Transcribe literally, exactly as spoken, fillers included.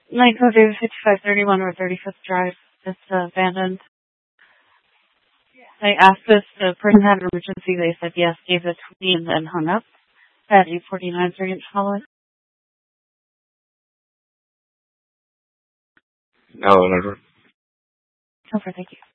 nine code David fifty-five thirty-one or thirty-fifth Drive. It's uh, abandoned. I asked if the person had an emergency. They said yes, gave it to me, and then hung up at eight forty-nine three inch following. No, never. Over, thank you.